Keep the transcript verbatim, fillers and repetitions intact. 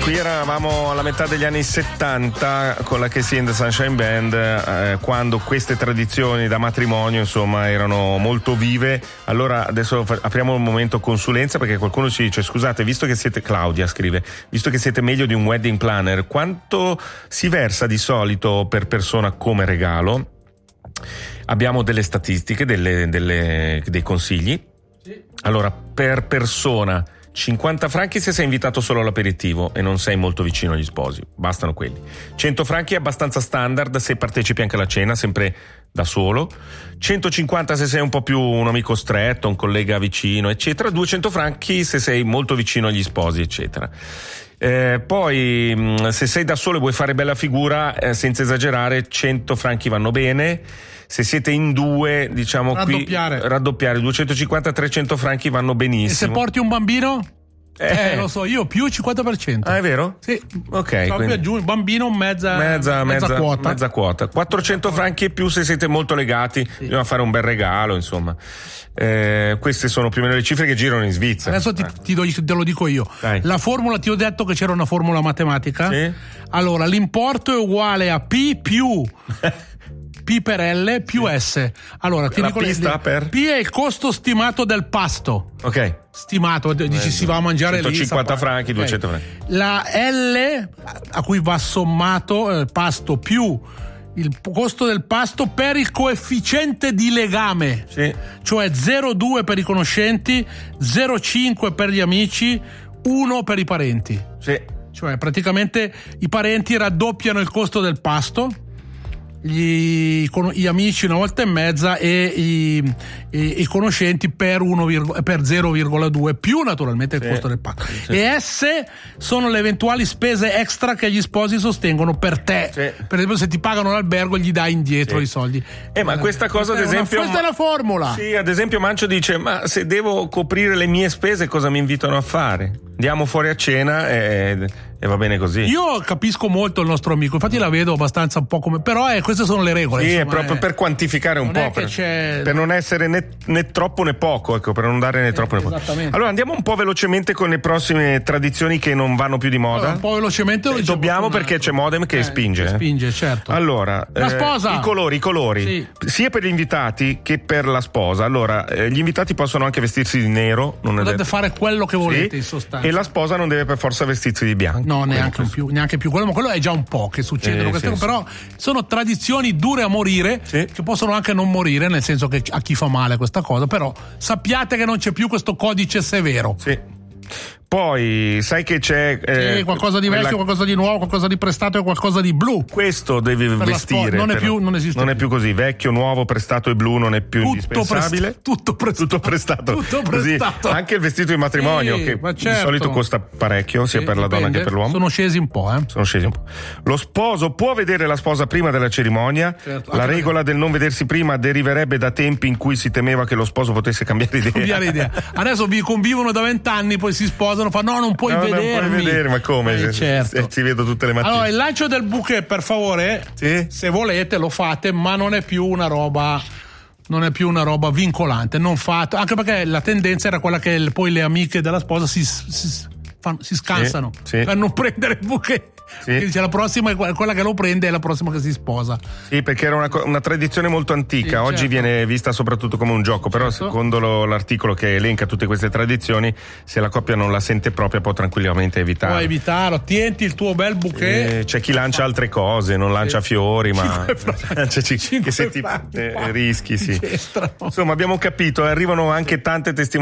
qui eravamo alla metà degli anni settanta con la Casey and the Sunshine Band, eh, quando queste tradizioni da matrimonio insomma erano molto vive. Allora adesso fa- apriamo un momento consulenza, perché qualcuno ci dice: scusate, visto che siete, Claudia scrive, visto che siete meglio di un wedding planner, quanto si versa di solito per persona come regalo? Abbiamo delle statistiche, delle, delle, dei consigli. Sì. Allora, per persona cinquanta franchi se sei invitato solo all'aperitivo e non sei molto vicino agli sposi, bastano quelli. cento franchi è abbastanza standard se partecipi anche alla cena, sempre da solo. centocinquanta se sei un po' più un amico stretto, un collega vicino, eccetera. duecento franchi se sei molto vicino agli sposi, eccetera. Eh, poi se sei da solo e vuoi fare bella figura, eh, senza esagerare, cento franchi vanno bene. Se siete in due, diciamo, raddoppiare. qui raddoppiare duecentocinquanta trecento franchi vanno benissimo. E se porti un bambino? Eh, eh lo so, io più cinquanta per cento. Ah, è vero? Sì. Ok. Quindi... aggiungo, bambino mezza, mezza, mezza, mezza quota. Mezza quota. quattrocento franchi e più se siete molto legati, sì. Bisogna fare un bel regalo, insomma. Eh, queste sono più o meno le cifre che girano in Svizzera. Adesso ti, ti do, te lo dico io. Dai. La formula, ti ho detto che c'era una formula matematica. Sì. Allora, l'importo è uguale a P più P per L più S. Allora, ti la dico P le, sta per? P è il costo stimato del pasto. Ok. Stimato, dici si va a mangiare centocinquanta lì, franchi, okay. duecento franchi. La L a cui va sommato il pasto più il costo del pasto per il coefficiente di legame, sì. Cioè zero virgola due per i conoscenti, zero virgola cinque per gli amici, uno per i parenti. Sì. Cioè praticamente i parenti raddoppiano il costo del pasto, gli, gli amici una volta e mezza e i, i, i conoscenti per, uno, per zero virgola due più naturalmente il sì, costo del pasto, sì. E S sono le eventuali spese extra che gli sposi sostengono per te, sì. Per esempio se ti pagano l'albergo gli dai indietro sì. I soldi. Eh ma questa cosa questa ad esempio una, questa è la formula. Sì, ad esempio Mancio dice: ma se devo coprire le mie spese cosa mi invitano a fare? Andiamo fuori a cena e, e va bene così. Io capisco molto il nostro amico, infatti la vedo abbastanza un po' come, però eh, queste sono le regole. Sì, insomma, è proprio eh. per quantificare un non po', per, per non essere né, né troppo né poco, ecco, per non dare né eh, troppo né poco. Allora andiamo un po' velocemente con le prossime tradizioni che non vanno più di moda. Allora, un po' velocemente lo eh, dobbiamo perché c'è Modem che eh, spinge. Che spinge, certo. Allora, la sposa. Eh, i colori, i colori, sì. Sia per gli invitati che per la sposa. Allora, eh, gli invitati possono anche vestirsi di nero, non potete detto. fare quello che volete, sì. In sostanza. E la sposa non deve per forza vestirsi di bianco. No, neanche più, neanche più quello, ma quello è già un po' che succedono eh, queste sì, cose, però sono tradizioni dure a morire, sì. Che possono anche non morire, nel senso che a chi fa male questa cosa, però sappiate che non c'è più questo codice severo. Sì. Poi sai che c'è eh, sì, qualcosa di vecchio, quella... qualcosa di nuovo, qualcosa di prestato e qualcosa di blu. Questo devi per vestire. Non è per... più, non esiste. Non più. è più così. Vecchio, nuovo, prestato e blu non è più tutto indispensabile. Prest... Tutto prestato. Tutto prestato. Tutto prestato. Così, anche il vestito di matrimonio, sì, che certo. Di solito costa parecchio, sia sì, per la dipende. donna che per l'uomo. Sono scesi un po', eh. Sono scesi un po'. Lo sposo può vedere la sposa prima della cerimonia. Certo. La anche regola perché... del non vedersi prima deriverebbe da tempi in cui si temeva che lo sposo potesse cambiare idea. Cambiare idea. Adesso vi convivono da vent'anni, poi si sposano, fa no, non puoi no, vedermi. Non puoi vedere, ma come? Eh, certo. Ci vedo tutte le mattine. Allora, il lancio del bouquet, per favore, sì? Se volete lo fate, ma non è più una roba non è più una roba vincolante, non fate, anche perché la tendenza era quella che poi le amiche della sposa si, si, fanno, si scansano sì, sì. per non prendere il bouquet. Sì. Dice, la prossima è quella che lo prende e la prossima che si sposa. Sì, perché era una, una tradizione molto antica, sì, oggi certo. Viene vista soprattutto come un gioco, però certo. Secondo lo, l'articolo che elenca tutte queste tradizioni, se la coppia non la sente propria può tranquillamente evitare. Puoi evitarlo, tienti il tuo bel bouquet. Eh, c'è chi lancia altre cose, non lancia sì. Fiori, ma c'è chi che se ti eh, rischi, sì. Insomma, abbiamo capito, arrivano anche tante testimonianze